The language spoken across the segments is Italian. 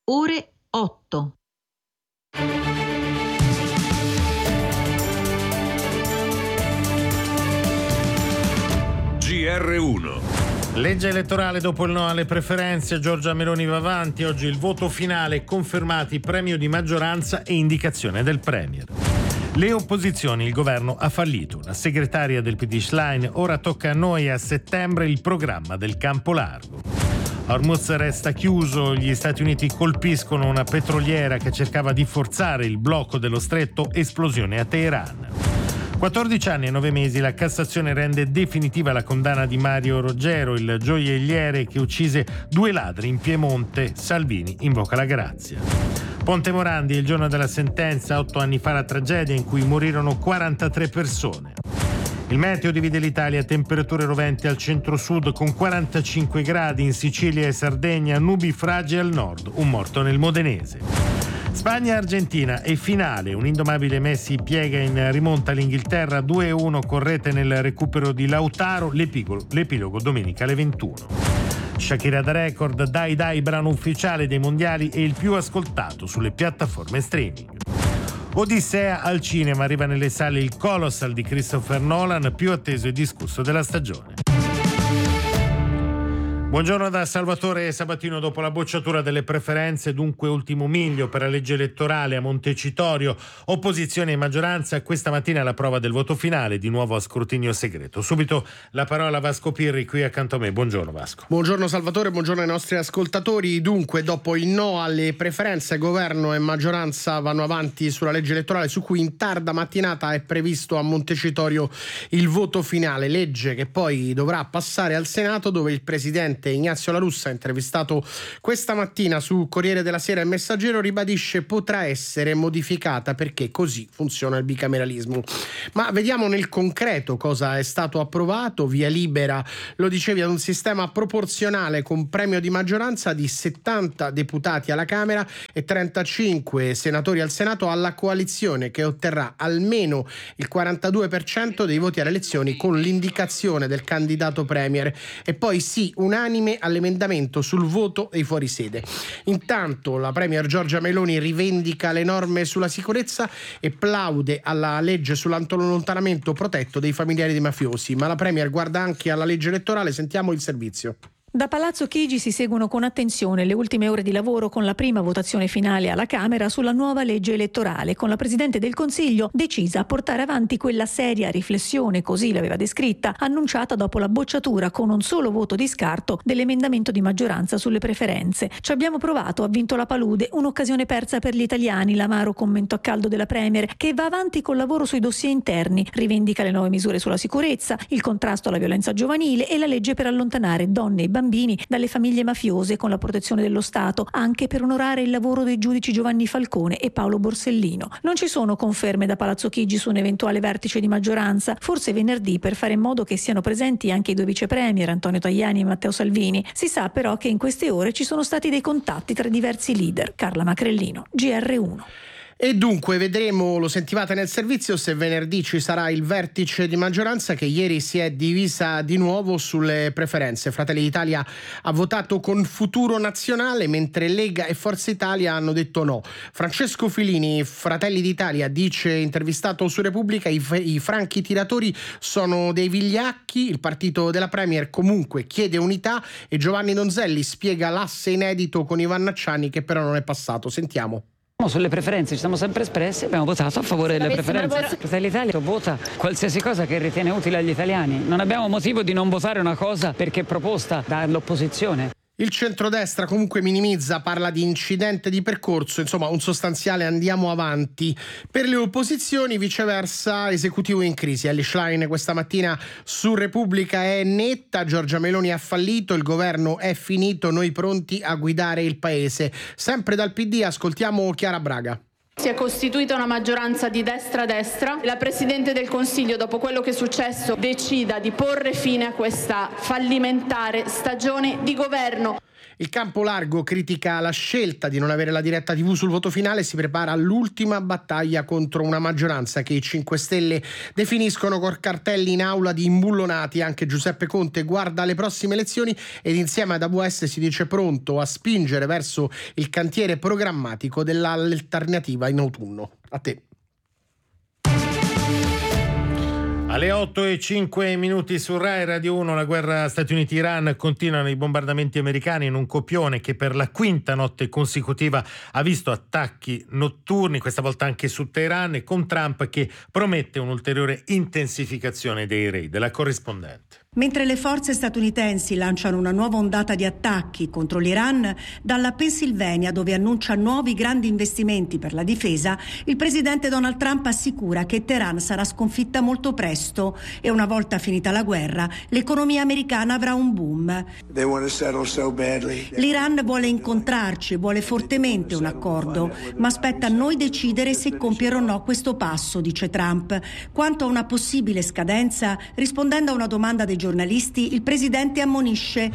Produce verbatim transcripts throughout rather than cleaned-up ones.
ore otto. G R uno. Legge elettorale dopo il no alle preferenze, Giorgia Meloni va avanti, oggi il voto finale, confermati premio di maggioranza e indicazione del Premier. Le opposizioni, il governo ha fallito, la segretaria del P D Schlein, ora tocca a noi a settembre il programma del campo largo. Hormuz resta chiuso, gli Stati Uniti colpiscono una petroliera che cercava di forzare il blocco dello stretto, esplosione a Teheran. quattordici anni e nove mesi, la Cassazione rende definitiva la condanna di Mario Roggero, il gioielliere che uccise due ladri in Piemonte. Salvini invoca la grazia. Ponte Morandi, il giorno della sentenza, otto anni fa la tragedia in cui morirono quarantatré persone. Il meteo divide l'Italia, temperature roventi al centro-sud con quarantacinque gradi, in Sicilia e Sardegna, nubi fragi al nord, un morto nel Modenese. Spagna-Argentina e finale, un indomabile Messi piega in rimonta all'Inghilterra due a uno con rete nel recupero di Lautaro, l'epilogo, l'epilogo domenica alle ventuno. Shakira da record, Dai Dai, brano ufficiale dei mondiali e il più ascoltato sulle piattaforme streaming. Odissea al cinema, arriva nelle sale il Colossal di Christopher Nolan, più atteso e discusso della stagione. Buongiorno da Salvatore Sabatino. Dopo la bocciatura delle preferenze, dunque ultimo miglio per la legge elettorale a Montecitorio, opposizione e maggioranza, questa mattina la prova del voto finale, di nuovo a scrutinio segreto. Subito la parola a Vasco Pirri qui accanto a me. Buongiorno Vasco. Buongiorno Salvatore, buongiorno ai nostri ascoltatori. Dunque, dopo il no alle preferenze, governo e maggioranza vanno avanti sulla legge elettorale, su cui in tarda mattinata è previsto a Montecitorio il voto finale, legge che poi dovrà passare al Senato, dove il presidente Ignazio La Russa, intervistato questa mattina su Corriere della Sera e Messaggero, ribadisce potrà essere modificata perché così funziona il bicameralismo. Ma vediamo nel concreto cosa è stato approvato. Via libera, lo dicevi, ad un sistema proporzionale con premio di maggioranza di settanta deputati alla Camera e trentacinque senatori al Senato alla coalizione, che otterrà almeno il quarantadue per cento dei voti alle elezioni con l'indicazione del candidato premier. E poi sì, unanime all'emendamento sul voto dei fuorisede. Intanto la premier Giorgia Meloni rivendica le norme sulla sicurezza e plaude alla legge sull'allontanamento protetto dei familiari dei mafiosi, ma la premier guarda anche alla legge elettorale. Sentiamo il servizio. Da Palazzo Chigi si seguono con attenzione le ultime ore di lavoro con la prima votazione finale alla Camera sulla nuova legge elettorale, con la Presidente del Consiglio decisa a portare avanti quella seria riflessione, così l'aveva descritta, annunciata dopo la bocciatura con un solo voto di scarto dell'emendamento di maggioranza sulle preferenze. Ci abbiamo provato, ha vinto la palude, un'occasione persa per gli italiani, l'amaro commento a caldo della Premier, che va avanti col lavoro sui dossier interni, rivendica le nuove misure sulla sicurezza, il contrasto alla violenza giovanile e la legge per allontanare donne e bambini bambini dalle famiglie mafiose con la protezione dello Stato, anche per onorare il lavoro dei giudici Giovanni Falcone e Paolo Borsellino. Non ci sono conferme da Palazzo Chigi su un eventuale vertice di maggioranza, forse venerdì, per fare in modo che siano presenti anche i due vice premier Antonio Tajani e Matteo Salvini. Si sa però che in queste ore ci sono stati dei contatti tra diversi leader. Carla Macrellino, G R uno. E dunque vedremo, lo sentivate nel servizio, se venerdì ci sarà il vertice di maggioranza, che ieri si è divisa di nuovo sulle preferenze. Fratelli d'Italia ha votato con Futuro Nazionale, mentre Lega e Forza Italia hanno detto no. Francesco Filini, Fratelli d'Italia, dice, intervistato su Repubblica, i, i franchi tiratori sono dei vigliacchi, il partito della Premier comunque chiede unità, e Giovanni Donzelli spiega l'asse inedito con Ivan Nacciani che però non è passato. Sentiamo. Sulle preferenze ci siamo sempre espressi, abbiamo votato a favore delle preferenze. Fratelli d'Italia vota qualsiasi cosa che ritiene utile agli italiani. Non abbiamo motivo di non votare una cosa perché è proposta dall'opposizione. Il centrodestra comunque minimizza, parla di incidente di percorso, insomma un sostanziale andiamo avanti. Per le opposizioni, viceversa, esecutivo in crisi. Elly Schlein questa mattina su Repubblica è netta: Giorgia Meloni ha fallito, il governo è finito, noi pronti a guidare il paese. Sempre dal P D ascoltiamo Chiara Braga. Si è costituita una maggioranza di destra-destra. La Presidente del Consiglio, dopo quello che è successo, decida di porre fine a questa fallimentare stagione di governo. Il campo largo critica la scelta di non avere la diretta tivù sul voto finale e si prepara all'ultima battaglia contro una maggioranza che i cinque Stelle definiscono con cartelli in aula di imbullonati. Anche Giuseppe Conte guarda alle prossime elezioni ed insieme ad A W S si dice pronto a spingere verso il cantiere programmatico dell'alternativa in autunno. A te. Alle otto e cinque minuti su Rai Radio uno, la guerra Stati Uniti-Iran, continuano i bombardamenti americani in un copione che per la quinta notte consecutiva ha visto attacchi notturni, questa volta anche su Teheran, e con Trump che promette un'ulteriore intensificazione dei raid. La corrispondente. Mentre le forze statunitensi lanciano una nuova ondata di attacchi contro l'Iran, dalla Pennsylvania, dove annuncia nuovi grandi investimenti per la difesa, il presidente Donald Trump assicura che Teheran sarà sconfitta molto presto e una volta finita la guerra l'economia americana avrà un boom. L'Iran vuole incontrarci, vuole fortemente un accordo, ma aspetta a noi decidere se compiere o no questo passo, dice Trump. Quanto a una possibile scadenza, rispondendo a una domanda dei giornalisti, il presidente ammonisce: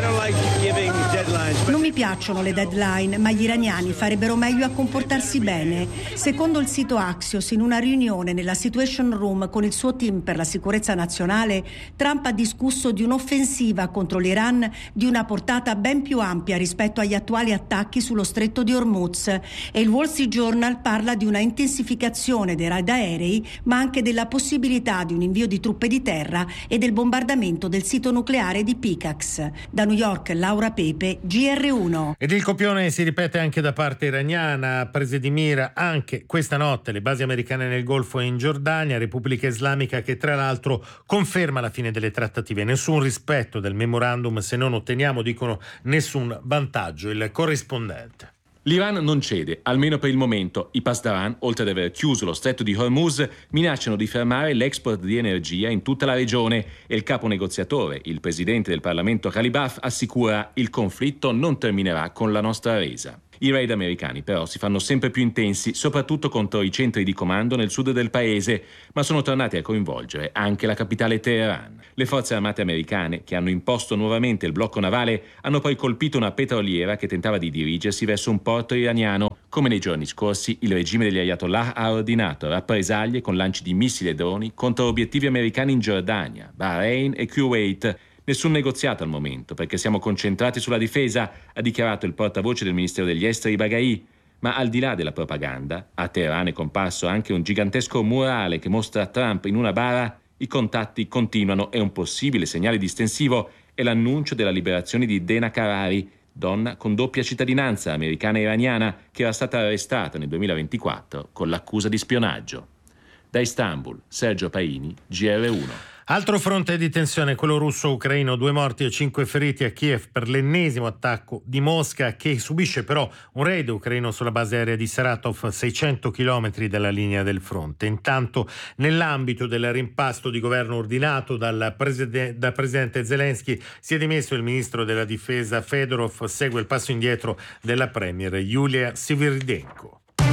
non mi piacciono le deadline, ma gli iraniani farebbero meglio a comportarsi bene. Secondo il sito Axios, in una riunione nella Situation Room con il suo team per la sicurezza nazionale, Trump ha discusso di un'offensiva contro l'Iran di una portata ben più ampia rispetto agli attuali attacchi sullo stretto di Hormuz, e il Wall Street Journal parla di una intensificazione dei raid aerei, ma anche della possibilità di un invio di truppe di terra e del bombardamento del sito nucleare di Picax. Da New York, Laura Pepe, G R uno. Ed il copione si ripete anche da parte iraniana, prese di mira anche questa notte le basi americane nel Golfo e in Giordania, Repubblica Islamica che tra l'altro conferma la fine delle trattative. Nessun rispetto del memorandum se non otteniamo, dicono, nessun vantaggio. Il corrispondente. L'Iran non cede, almeno per il momento. I Pasdaran, oltre ad aver chiuso lo stretto di Hormuz, minacciano di fermare l'export di energia in tutta la regione e il capo negoziatore, il presidente del Parlamento Ghalibaf, assicura: il conflitto non terminerà con la nostra resa. I raid americani però si fanno sempre più intensi, soprattutto contro i centri di comando nel sud del paese, ma sono tornati a coinvolgere anche la capitale Teheran. Le forze armate americane, che hanno imposto nuovamente il blocco navale, hanno poi colpito una petroliera che tentava di dirigersi verso un porto iraniano. Come nei giorni scorsi, il regime degli Ayatollah ha ordinato rappresaglie con lanci di missili e droni contro obiettivi americani in Giordania, Bahrain e Kuwait. Nessun negoziato al momento, perché siamo concentrati sulla difesa, ha dichiarato il portavoce del Ministero degli Esteri Baghai. Ma al di là della propaganda, a Teheran è comparso anche un gigantesco murale che mostra Trump in una bara. I contatti continuano e un possibile segnale distensivo è l'annuncio della liberazione di Dena Karari, donna con doppia cittadinanza americana e iraniana, che era stata arrestata nel duemilaventiquattro con l'accusa di spionaggio. Da Istanbul, Sergio Paini, G R uno. Altro fronte di tensione, quello russo-ucraino, due morti e cinque feriti a Kiev per l'ennesimo attacco di Mosca, che subisce però un raid ucraino sulla base aerea di Saratov, seicento chilometri dalla linea del fronte. Intanto, nell'ambito del rimpasto di governo ordinato dal, preside- dal presidente Zelensky, si è dimesso il ministro della difesa Fedorov, segue il passo indietro della premier Yulia Sviridenko.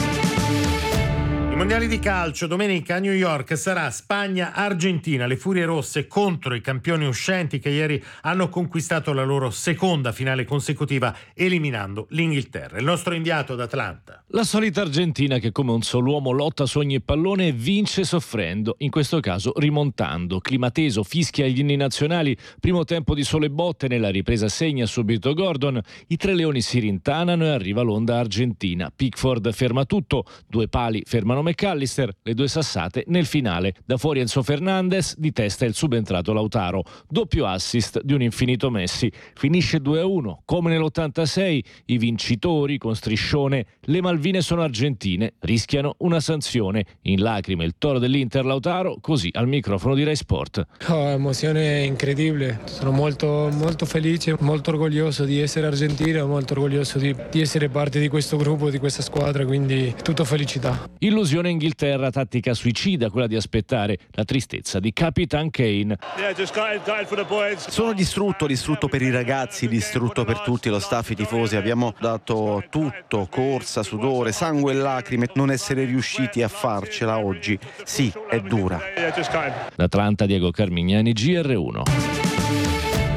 I mondiali di calcio, domenica a New York sarà Spagna-Argentina, le furie rosse contro i campioni uscenti che ieri hanno conquistato la loro seconda finale consecutiva eliminando l'Inghilterra. Il nostro inviato ad Atlanta. La solita Argentina che come un solo uomo lotta su ogni pallone e vince soffrendo, in questo caso rimontando. Clima teso, fischia gli inni nazionali, primo tempo di sole botte, nella ripresa segna subito Gordon, i tre leoni si rintanano e arriva l'onda argentina. Pickford ferma tutto, due pali fermano McAllister, le due sassate nel finale. Da fuori Enzo Fernandez, di testa il subentrato Lautaro. Doppio assist di un infinito Messi. Finisce due a uno. Come nell'ottantasei, i vincitori con striscione, le Malvine sono argentine, rischiano una sanzione. In lacrime il toro dell'Inter Lautaro, così al microfono di Rai Sport. Oh, emozione incredibile. Sono molto, molto felice, molto orgoglioso di essere argentino, molto orgoglioso di, di essere parte di questo gruppo, di questa squadra, quindi tutto felicità. Illusione Inghilterra, tattica suicida, quella di aspettare la tristezza di Capitan Kane. Sono distrutto, distrutto per i ragazzi, distrutto per tutti, lo staff, i tifosi. Abbiamo dato tutto, corsa, sudore, sangue e lacrime. Non essere riusciti a farcela oggi, sì, è dura. Da Atlanta, Diego Carmignani, G R uno.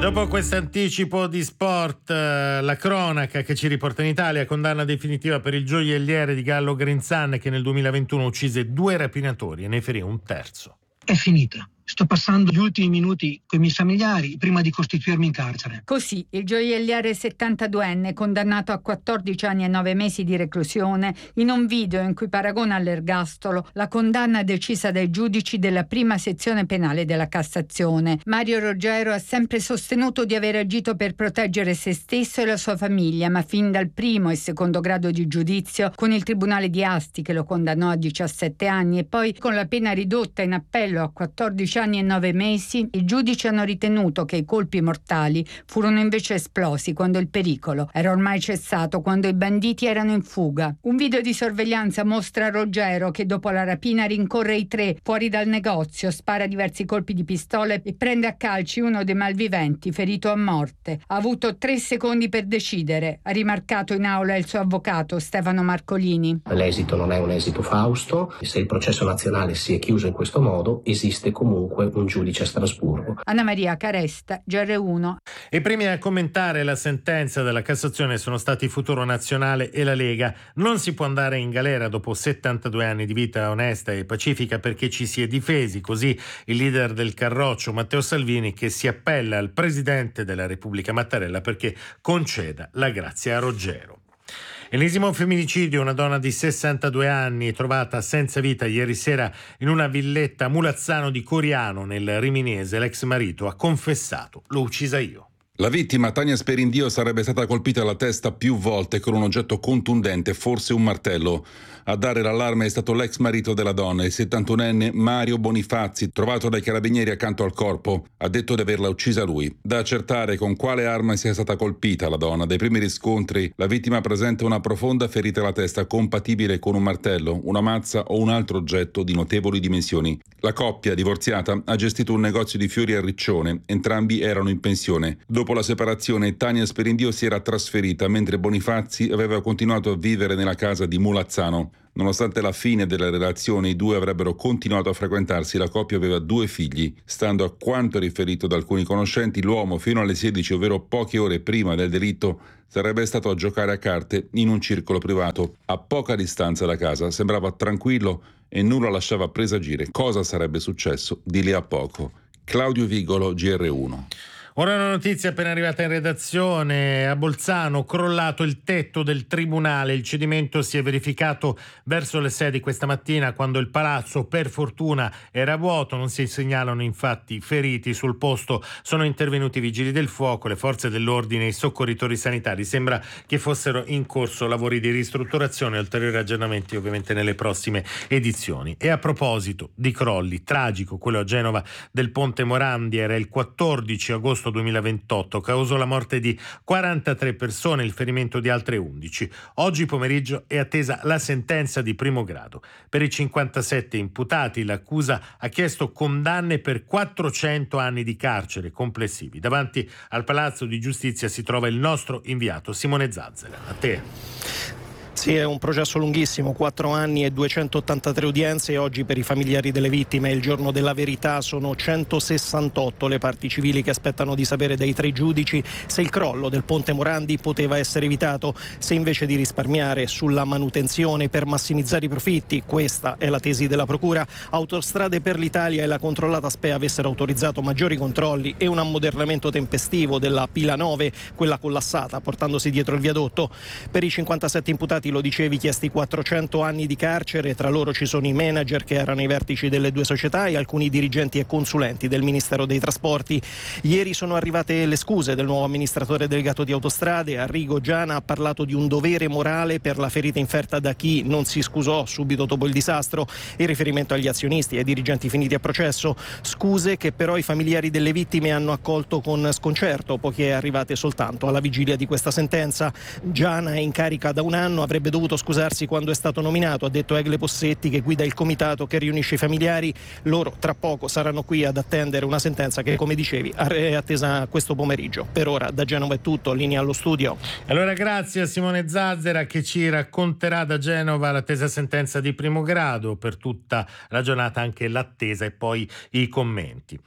Dopo questo anticipo di sport, eh, la cronaca che ci riporta in Italia, condanna definitiva per il gioielliere di Gallo Grinzan che nel duemilaventuno uccise due rapinatori e ne ferì un terzo. È finita. Sto passando gli ultimi minuti con i miei familiari prima di costituirmi in carcere. Così il gioielliere settantaduenne, condannato a quattordici anni e nove mesi di reclusione, in un video in cui paragona all'ergastolo la condanna decisa dai giudici della prima sezione penale della Cassazione. Mario Roggero ha sempre sostenuto di aver agito per proteggere se stesso e la sua famiglia, ma fin dal primo e secondo grado di giudizio, con il Tribunale di Asti che lo condannò a diciassette anni e poi con la pena ridotta in appello a quattordici anni e nove mesi, i giudici hanno ritenuto che i colpi mortali furono invece esplosi quando il pericolo era ormai cessato, quando i banditi erano in fuga. Un video di sorveglianza mostra Roggero che dopo la rapina rincorre i tre fuori dal negozio, spara diversi colpi di pistola e prende a calci uno dei malviventi ferito a morte. Ha avuto tre secondi per decidere, ha rimarcato in aula il suo avvocato Stefano Marcolini. L'esito non è un esito fausto, se il processo nazionale si è chiuso in questo modo esiste comunque un giudice a Strasburgo. Anna Maria Caresta, G R uno. I primi a commentare la sentenza della Cassazione sono stati Futuro Nazionale e la Lega. Non si può andare in galera dopo settantadue anni di vita onesta e pacifica perché ci si è difesi, così il leader del Carroccio Matteo Salvini, che si appella al Presidente della Repubblica Mattarella perché conceda la grazia a Roggero. Ennesimo femminicidio, una donna di sessantadue anni trovata senza vita ieri sera in una villetta a Mulazzano di Coriano nel Riminese. L'ex marito ha confessato: l'ho uccisa io. La vittima, Tania Sperindio, sarebbe stata colpita alla testa più volte con un oggetto contundente, forse un martello. A dare l'allarme è stato l'ex marito della donna, il settantunenne Mario Bonifazzi, trovato dai carabinieri accanto al corpo. Ha detto di averla uccisa lui. Da accertare con quale arma sia stata colpita la donna. Dai primi riscontri, la vittima presenta una profonda ferita alla testa compatibile con un martello, una mazza o un altro oggetto di notevoli dimensioni. La coppia, divorziata, ha gestito un negozio di fiori a Riccione. Entrambi erano in pensione. Dopo la separazione, Tania Sperindio si era trasferita, mentre Bonifazzi aveva continuato a vivere nella casa di Mulazzano. Nonostante la fine della relazione, i due avrebbero continuato a frequentarsi. La coppia aveva due figli. Stando a quanto riferito da alcuni conoscenti, l'uomo fino alle sedici, ovvero poche ore prima del delitto, sarebbe stato a giocare a carte in un circolo privato a poca distanza da casa. Sembrava tranquillo e nulla lasciava presagire cosa sarebbe successo di lì a poco. Claudio Vigolo, G R uno. Ora una notizia appena arrivata in redazione. A Bolzano, crollato il tetto del tribunale. Il cedimento si è verificato verso le sei di questa mattina, quando il palazzo, per fortuna, era vuoto. Non si segnalano infatti feriti. Sul posto sono intervenuti i vigili del fuoco, le forze dell'ordine e i soccorritori sanitari. Sembra che fossero in corso lavori di ristrutturazione, ulteriori aggiornamenti ovviamente nelle prossime edizioni. E a proposito di crolli, tragico quello a Genova del Ponte Morandi. Era il quattordici agosto duemilaventotto, causò la morte di quarantatré persone e il ferimento di altre undici. Oggi pomeriggio è attesa la sentenza di primo grado. Per i cinquantasette imputati l'accusa ha chiesto condanne per quattrocento anni di carcere complessivi. Davanti al Palazzo di Giustizia si trova il nostro inviato Simone Zazzera. A te. Sì, è un processo lunghissimo, quattro anni e duecentottantatré udienze, e oggi per i familiari delle vittime è il giorno della verità. Sono centosessantotto le parti civili che aspettano di sapere dai tre giudici se il crollo del Ponte Morandi poteva essere evitato, se invece di risparmiare sulla manutenzione per massimizzare i profitti, questa è la tesi della Procura, Autostrade per l'Italia e la controllata S P E avessero autorizzato maggiori controlli e un ammodernamento tempestivo della pila nove, quella collassata, portandosi dietro il viadotto. Per i cinquantasette imputati, lo dicevi, chiesti quattrocento anni di carcere. Tra loro ci sono i manager che erano ai vertici delle due società e alcuni dirigenti e consulenti del Ministero dei Trasporti. Ieri sono arrivate le scuse del nuovo amministratore delegato di Autostrade. Arrigo Giana ha parlato di un dovere morale per la ferita inferta da chi non si scusò subito dopo il disastro, in riferimento agli azionisti e ai dirigenti finiti a processo. Scuse che però i familiari delle vittime hanno accolto con sconcerto, poiché arrivate soltanto alla vigilia di questa sentenza. Giana è in carica da un anno, avrebbe dovuto scusarsi quando è stato nominato, ha detto Egle Possetti, che guida il comitato che riunisce i familiari. Loro tra poco saranno qui ad attendere una sentenza che, come dicevi, è attesa questo pomeriggio. Per ora da Genova è tutto, linea allo studio. Allora grazie a Simone Zazzera, che ci racconterà da Genova l'attesa sentenza di primo grado, per tutta la giornata anche l'attesa e poi i commenti.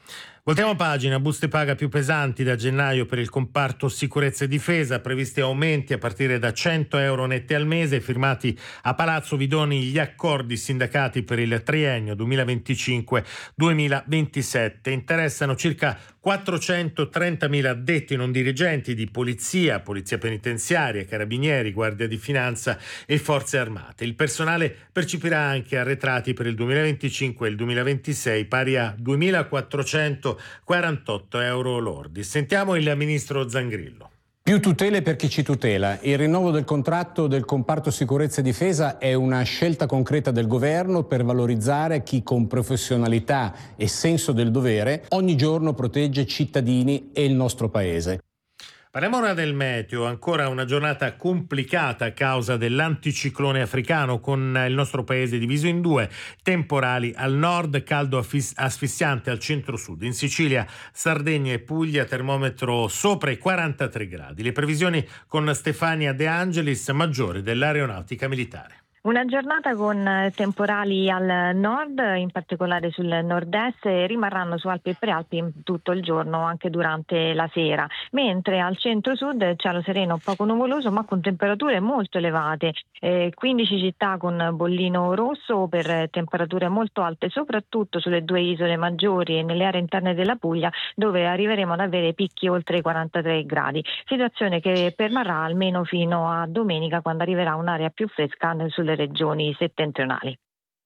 Voltiamo pagina, buste paga più pesanti da gennaio per il comparto sicurezza e difesa, previsti aumenti a partire da cento euro netti al mese, firmati a Palazzo Vidoni gli accordi sindacati per il triennio duemilaventicinque duemilaventisette. Interessano circa quattrocentotrentamila addetti non dirigenti di polizia, polizia penitenziaria, carabinieri, guardia di finanza e forze armate. Il personale percepirà anche arretrati per il duemilaventicinque e il duemilaventisei pari a duemilaquattrocentoquarantotto euro lordi. Sentiamo il ministro Zangrillo. Più tutele per chi ci tutela. Il rinnovo del contratto del comparto sicurezza e difesa è una scelta concreta del governo per valorizzare chi con professionalità e senso del dovere ogni giorno protegge cittadini e il nostro paese. Parliamo ora del meteo, ancora una giornata complicata a causa dell'anticiclone africano con il nostro paese diviso in due, temporali al nord, caldo asfissiante al centro-sud, in Sicilia, Sardegna e Puglia termometro sopra i quarantatré gradi. Le previsioni con Stefania De Angelis, maggiore dell'aeronautica militare. Una giornata con temporali al nord, in particolare sul nord-est, e rimarranno su Alpi e Prealpi tutto il giorno, anche durante la sera, mentre al centro-sud cielo sereno poco nuvoloso ma con temperature molto elevate, eh, quindici città con bollino rosso per temperature molto alte, soprattutto sulle due isole maggiori e nelle aree interne della Puglia, dove arriveremo ad avere picchi oltre i quarantatré gradi, situazione che permarrà almeno fino a domenica, quando arriverà un'area più fresca sulle regioni settentrionali.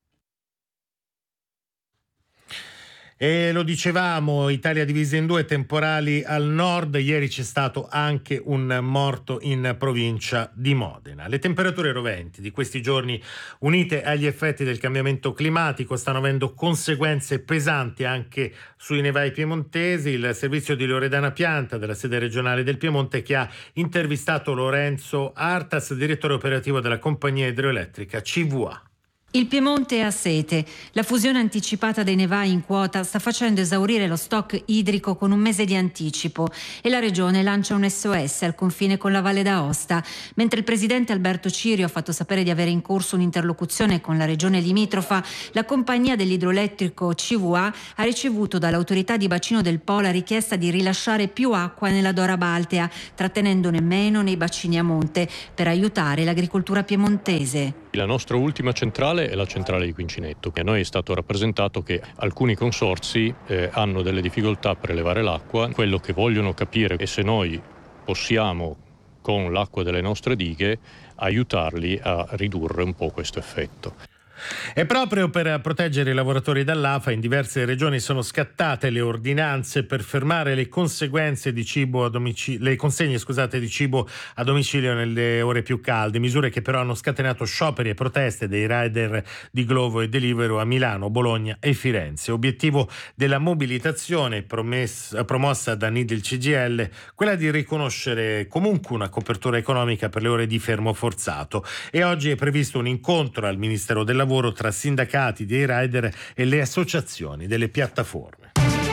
E lo dicevamo, Italia divisa in due, temporali al nord. Ieri c'è stato anche un morto in provincia di Modena. Le temperature roventi di questi giorni, unite agli effetti del cambiamento climatico, stanno avendo conseguenze pesanti anche sui nevai piemontesi. Il servizio di Loredana Pianta della sede regionale del Piemonte, che ha intervistato Lorenzo Artas, direttore operativo della compagnia idroelettrica C V A. Il Piemonte ha sete. La fusione anticipata dei nevai in quota sta facendo esaurire lo stock idrico con un mese di anticipo e la regione lancia un S O S al confine con la Valle d'Aosta. Mentre il presidente Alberto Cirio ha fatto sapere di avere in corso un'interlocuzione con la regione limitrofa, la compagnia dell'idroelettrico C V A ha ricevuto dall'autorità di bacino del Po la richiesta di rilasciare più acqua nella Dora Baltea, trattenendone meno nei bacini a monte, per aiutare l'agricoltura piemontese. La nostra ultima centrale è la centrale di Quincinetto. A noi è stato rappresentato che alcuni consorzi eh, hanno delle difficoltà a prelevare l'acqua. Quello che vogliono capire è se noi possiamo, con l'acqua delle nostre dighe, aiutarli a ridurre un po' questo effetto. E proprio per proteggere i lavoratori dall'A F A in diverse regioni sono scattate le ordinanze per fermare le conseguenze di cibo a domicilio, le consegne scusate, di cibo a domicilio nelle ore più calde, misure che però hanno scatenato scioperi e proteste dei rider di Glovo e Deliveroo a Milano, Bologna e Firenze. Obiettivo della mobilitazione promessa, promossa da N I D il C G I L, quella di riconoscere comunque una copertura economica per le ore di fermo forzato, e oggi è previsto un incontro al Ministero del Lavoro tra sindacati dei rider e le associazioni delle piattaforme.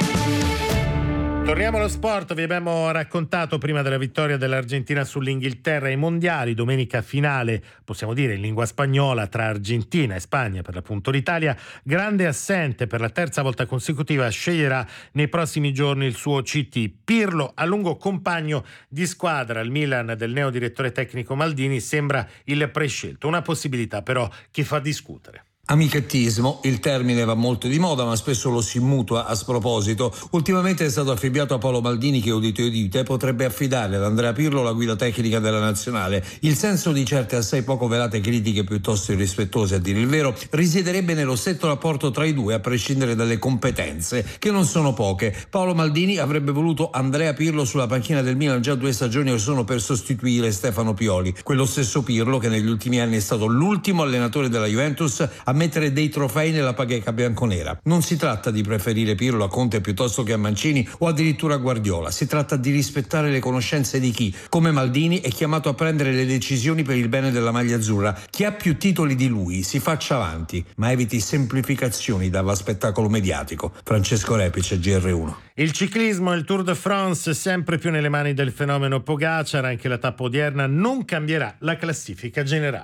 Torniamo allo sport. Vi abbiamo raccontato prima della vittoria dell'Argentina sull'Inghilterra ai mondiali, domenica finale, possiamo dire in lingua spagnola, tra Argentina e Spagna per l'appunto. L'Italia, grande assente per la terza volta consecutiva, sceglierà nei prossimi giorni il suo C T. Pirlo, a lungo compagno di squadra al Milan del neo direttore tecnico Maldini, sembra il prescelto, una possibilità però che fa discutere. Amichettismo, il termine va molto di moda ma spesso lo si mutua a sproposito. Ultimamente è stato affibbiato a Paolo Maldini che, udite udite, potrebbe affidare ad Andrea Pirlo la guida tecnica della nazionale. Il senso di certe assai poco velate critiche, piuttosto irrispettose a dire il vero, risiederebbe nello stretto rapporto tra i due, a prescindere dalle competenze, che non sono poche. Paolo Maldini avrebbe voluto Andrea Pirlo sulla panchina del Milan già due stagioni or sono per sostituire Stefano Pioli, quello stesso Pirlo che negli ultimi anni è stato l'ultimo allenatore della Juventus a mettere dei trofei nella bacheca bianconera. Non si tratta di preferire Pirlo a Conte piuttosto che a Mancini o addirittura a Guardiola, si tratta di rispettare le conoscenze di chi, come Maldini, è chiamato a prendere le decisioni per il bene della maglia azzurra. Chi ha più titoli di lui si faccia avanti, ma eviti semplificazioni dalla spettacolo mediatico. Francesco Repice, G R uno. Il ciclismo, il Tour de France, sempre più nelle mani del fenomeno Pogacar. Anche la tappa odierna non cambierà la classifica generale.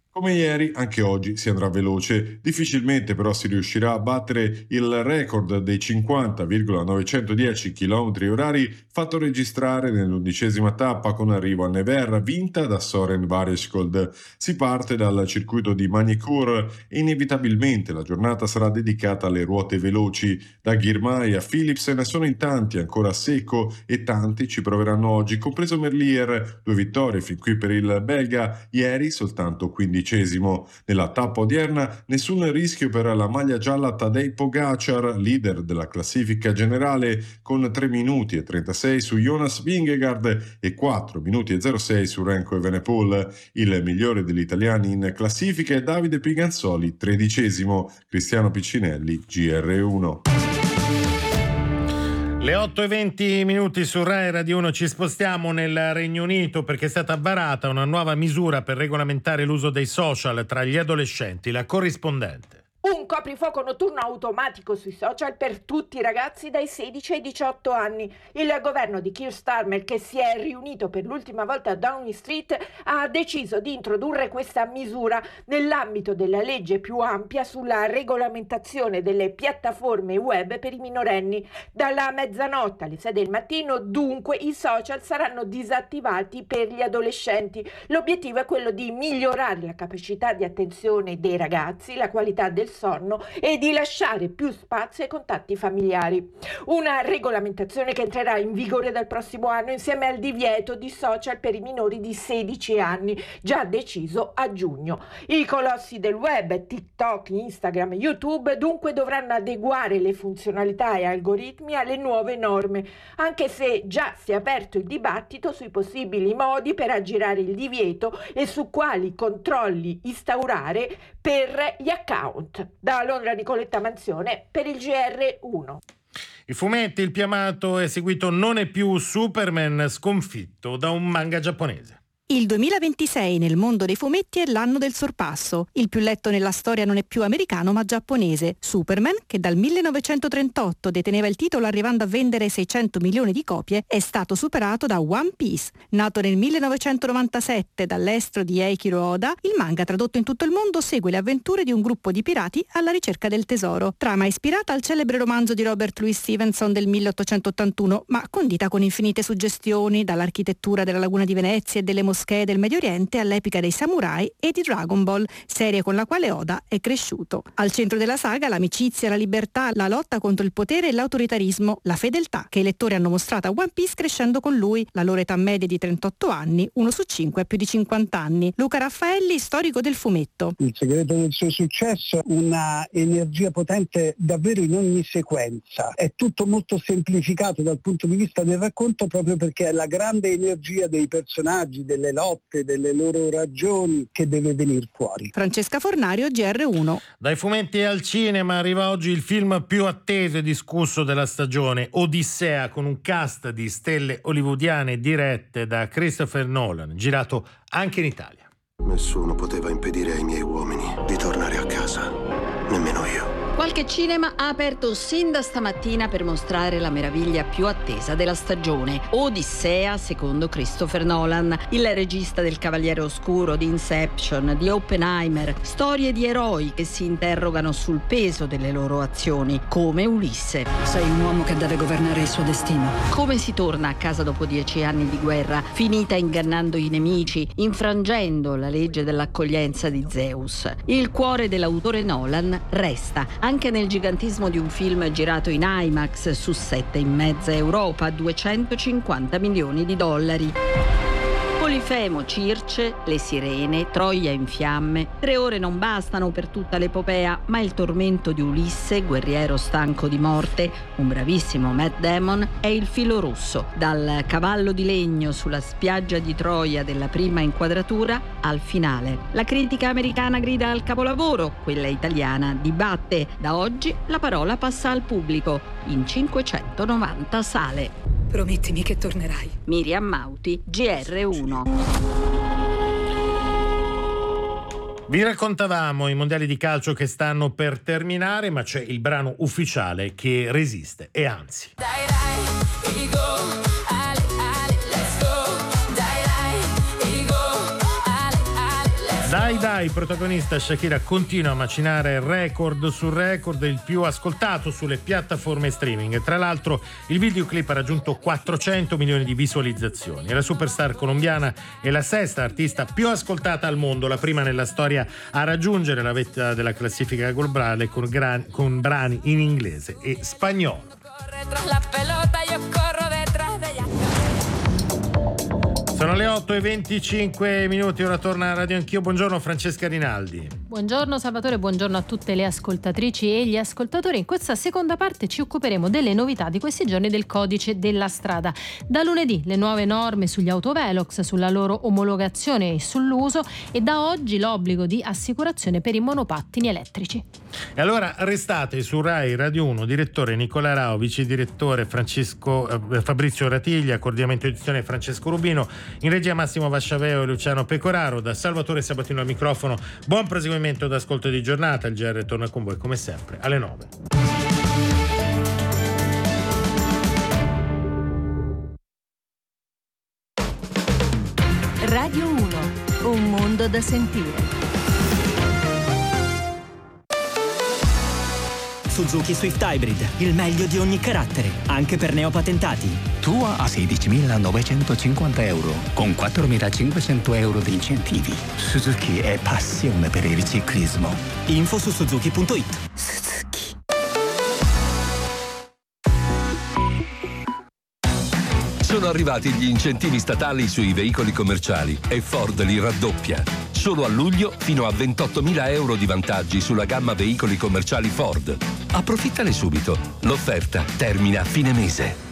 Come ieri, anche oggi si andrà veloce. Difficilmente però si riuscirà a battere il record dei cinquanta virgola novecentodieci chilometri orari fatto registrare nell'undicesima tappa con arrivo a Nevers, vinta da Søren Varescold. Si parte dal circuito di Magny-Cours e inevitabilmente la giornata sarà dedicata alle ruote veloci. Da Girmay a Philipsen sono in tanti ancora a secco e tanti ci proveranno oggi, compreso Merlier. Due vittorie fin qui per il belga, ieri soltanto quindicesimo. Nella tappa odierna nessun rischio per la maglia gialla Tadej Pogacar, leader della classifica generale, con tre minuti e trentasei su Jonas Vingegaard e quattro minuti e zero sei su Remco Evenepoel. Il migliore degli italiani in classifica è Davide Piganzoli, tredicesimo. Cristiano Piccinelli, G R uno. Le otto e venti minuti su Rai Radio uno, ci spostiamo nel Regno Unito perché è stata varata una nuova misura per regolamentare l'uso dei social tra gli adolescenti. La corrispondente. Un coprifuoco notturno automatico sui social per tutti i ragazzi dai sedici ai diciotto anni. Il governo di Keir Starmer, che si è riunito per l'ultima volta a Downing Street, ha deciso di introdurre questa misura nell'ambito della legge più ampia sulla regolamentazione delle piattaforme web per i minorenni. Dalla mezzanotte alle sei del mattino, dunque, i social saranno disattivati per gli adolescenti. L'obiettivo è quello di migliorare la capacità di attenzione dei ragazzi, la qualità del sonno e di lasciare più spazio ai contatti familiari. Una regolamentazione che entrerà in vigore dal prossimo anno insieme al divieto di social per i minori di sedici anni, già deciso a giugno. I colossi del web, TikTok, Instagram, YouTube, dunque dovranno adeguare le funzionalità e algoritmi alle nuove norme, anche se già si è aperto il dibattito sui possibili modi per aggirare il divieto e su quali controlli instaurare per gli account. Da Londra Nicoletta Manzione per il G R uno. I fumetti, il più amato e seguito non è più Superman, sconfitto da un manga giapponese. Il duemilaventisei nel mondo dei fumetti è l'anno del sorpasso. Il più letto nella storia non è più americano ma giapponese. Superman, che dal millenovecentotrentotto deteneva il titolo arrivando a vendere seicento milioni di copie, è stato superato da One Piece. Nato nel millenovecentonovantasette dall'estro di Eiichiro Oda, il manga tradotto in tutto il mondo segue le avventure di un gruppo di pirati alla ricerca del tesoro. Trama ispirata al celebre romanzo di Robert Louis Stevenson del milleottocentottantuno, ma condita con infinite suggestioni, dall'architettura della laguna di Venezia e delle moschee del Medio Oriente all'epica dei samurai e di Dragon Ball, serie con la quale Oda è cresciuto. Al centro della saga l'amicizia, la libertà, la lotta contro il potere e l'autoritarismo, la fedeltà che i lettori hanno mostrato a One Piece crescendo con lui. La loro età media è di trentotto anni, uno su cinque ha più di cinquanta anni. Luca Raffaelli, storico del fumetto. Il segreto del suo successo, una energia potente davvero in ogni sequenza. È tutto molto semplificato dal punto di vista del racconto proprio perché è la grande energia dei personaggi, delle lotte, delle loro ragioni che deve venire fuori. Francesca Fornario, G R uno. Dai fumetti al cinema arriva oggi il film più atteso e discusso della stagione, Odissea, con un cast di stelle hollywoodiane dirette da Christopher Nolan, girato anche in Italia. Nessuno poteva impedire ai miei uomini di tornare a casa, nemmeno io. Qualche cinema ha aperto sin da stamattina per mostrare la meraviglia più attesa della stagione, Odissea secondo Christopher Nolan, il regista del Cavaliere Oscuro, di Inception, di Oppenheimer, storie di eroi che si interrogano sul peso delle loro azioni, come Ulisse. Sei un uomo che deve governare il suo destino. Come si torna a casa dopo dieci anni di guerra, finita ingannando i nemici, infrangendo la legge dell'accoglienza di Zeus. Il cuore dell'autore Nolan resta anche nel gigantismo di un film girato in IMAX su sette in mezza Europa a duecentocinquanta milioni di dollari. Polifemo, Circe, le sirene, Troia in fiamme. Tre ore non bastano per tutta l'epopea, ma il tormento di Ulisse, guerriero stanco di morte, un bravissimo Matt Damon, è il filo rosso. Dal cavallo di legno sulla spiaggia di Troia della prima inquadratura al finale. La critica americana grida al capolavoro, quella italiana dibatte. Da oggi la parola passa al pubblico, in cinquecentonovanta sale. Promettimi che tornerai. Miriam Mauti, G R uno. Vi raccontavamo i mondiali di calcio che stanno per terminare, ma c'è il brano ufficiale che resiste, e anzi. Dai dai, Igo, Ale, Ale, let's go. Dai dai, Igo, Ale, Ale, let's Dai dai, protagonista Shakira continua a macinare record su record, il più ascoltato sulle piattaforme streaming. Tra l'altro il videoclip ha raggiunto quattrocento milioni di visualizzazioni. La superstar colombiana è la sesta artista più ascoltata al mondo, la prima nella storia a raggiungere la vetta della classifica globale con, gran, con brani in inglese e spagnolo. Sono le otto e venticinque minuti, ora torna a Radio Anch'io. Buongiorno Francesca Rinaldi. Buongiorno Salvatore, buongiorno a tutte le ascoltatrici e gli ascoltatori. In questa seconda parte ci occuperemo delle novità di questi giorni del codice della strada. Da lunedì le nuove norme sugli autovelox, sulla loro omologazione e sull'uso, e da oggi l'obbligo di assicurazione per i monopattini elettrici. E allora restate su Rai Radio uno, direttore Nicola Rao, vice direttore Francesco, eh, Fabrizio Ratiglia, coordinamento edizione Francesco Rubino, in regia Massimo Vasciaveo e Luciano Pecoraro, da Salvatore Sabatino al microfono. Buon proseguimento d'ascolto di giornata. Il G R torna con voi come sempre alle nove. Radio uno, un mondo da sentire. Suzuki Swift Hybrid, il meglio di ogni carattere, anche per neopatentati. Tua a sedicimilanovecentoscinquanta euro, con quattromilacinquecento euro di incentivi. Suzuki è passione per il ciclismo. Info su suzuki punto it. Suzuki. Sono arrivati gli incentivi statali sui veicoli commerciali e Ford li raddoppia. Solo a luglio fino a ventottomila euro di vantaggi sulla gamma veicoli commerciali Ford. Approfittane subito. L'offerta termina a fine mese.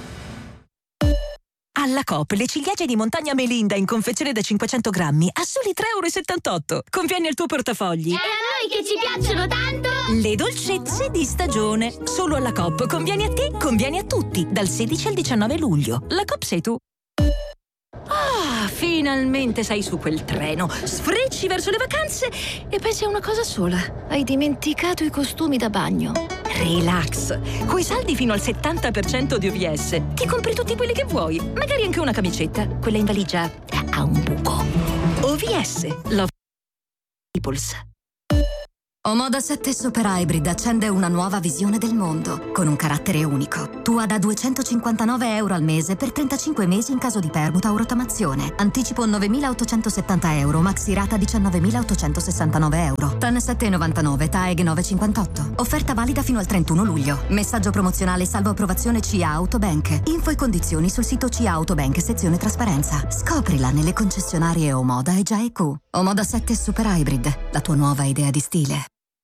Alla Coop le ciliegie di montagna Melinda in confezione da cinquecento grammi a soli tre virgola settantotto euro. Convieni al tuo portafogli. E a noi che ci piacciono tanto! Le dolcezze di stagione. Solo alla Coop. Convieni a te, convieni a tutti. Dal sedici al diciannove luglio. La Coop sei tu. Ah, finalmente sei su quel treno. Sfrecci verso le vacanze e pensi a una cosa sola. Hai dimenticato i costumi da bagno. Relax. Coi saldi fino al settanta per cento di O V S ti compri tutti quelli che vuoi. Magari anche una camicetta. Quella in valigia ha un buco. O V S. Love Peoples. Omoda sette Super Hybrid accende una nuova visione del mondo, con un carattere unico. Tua da duecentocinquantanove euro al mese per trentacinque mesi in caso di permuta o rottamazione. Anticipo novemilaottocentosettanta euro, maxi rata diciannovemilaottocentosessantanove euro. T A N sette virgola novantanove, T A E G nove virgola cinquantotto. Offerta valida fino al trentuno luglio. Messaggio promozionale salvo approvazione C A Autobank. Info e condizioni sul sito C A Autobank, sezione trasparenza. Scoprila nelle concessionarie Omoda e G I Q. Omoda sette Super Hybrid, la tua nuova idea di stile.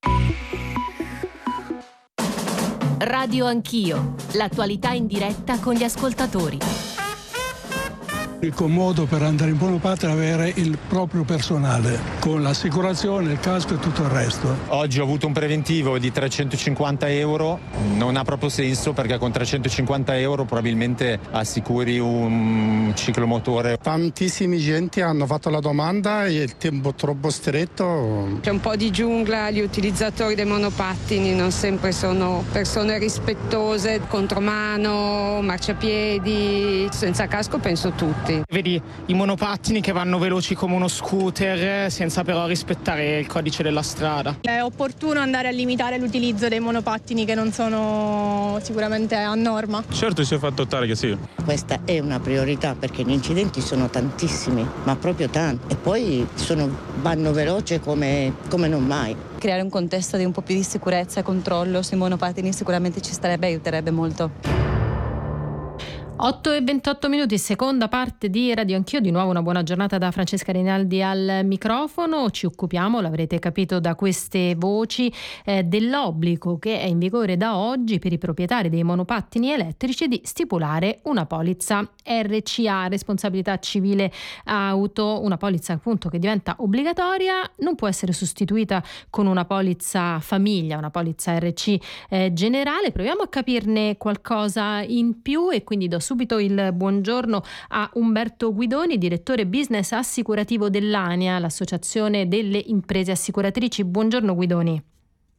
Radio Anch'io, l'attualità in diretta con gli ascoltatori. L'unico modo per andare in monopattino è avere il proprio personale, con l'assicurazione, il casco e tutto il resto. Oggi ho avuto un preventivo di trecentocinquanta euro, non ha proprio senso perché con trecentocinquanta euro probabilmente assicuri un ciclomotore. Tantissimi gente hanno fatto la domanda e il tempo troppo stretto. C'è un po' di giungla, gli utilizzatori dei monopattini non sempre sono persone rispettose, contromano, marciapiedi, senza casco penso tutti. Vedi i monopattini che vanno veloci come uno scooter senza però rispettare il codice della strada. È opportuno andare a limitare l'utilizzo dei monopattini che non sono sicuramente a norma. Certo, si è fatto notare che sì. Questa è una priorità perché gli incidenti sono tantissimi, ma proprio tanti. E poi sono, vanno veloce come, come non mai. Creare un contesto di un po' più di sicurezza e controllo sui monopattini sicuramente ci starebbe e aiuterebbe molto. otto e ventotto minuti, seconda parte di Radio Anch'io. Di nuovo una buona giornata da Francesca Rinaldi al microfono. Ci occupiamo, l'avrete capito da queste voci, eh, dell'obbligo che è in vigore da oggi per i proprietari dei monopattini elettrici di stipulare una polizza R C A, responsabilità civile auto, una polizza appunto che diventa obbligatoria, non può essere sostituita con una polizza famiglia, una polizza R C eh, generale. Proviamo a capirne qualcosa in più e quindi do subito il buongiorno a Umberto Guidoni, direttore business assicurativo dell'A N I A, l'associazione delle imprese assicuratrici. Buongiorno Guidoni.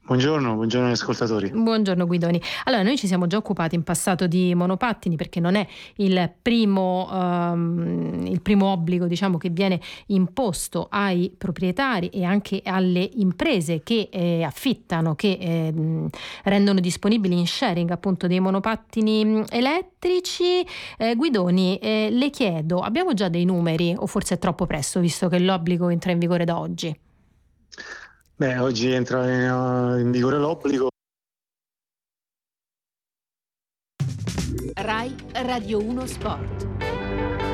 Buongiorno, buongiorno agli ascoltatori. Buongiorno Guidoni. Allora, noi ci siamo già occupati in passato di monopattini perché non è il primo, um, il primo obbligo, diciamo, che viene imposto ai proprietari e anche alle imprese che eh, affittano, che eh, rendono disponibili in sharing appunto dei monopattini elettrici. Eh, Guidoni, eh, le chiedo, abbiamo già dei numeri o forse è troppo presto visto che l'obbligo entra in vigore da oggi? Beh, oggi entra in, in vigore l'obbligo. Rai Radio uno Sport.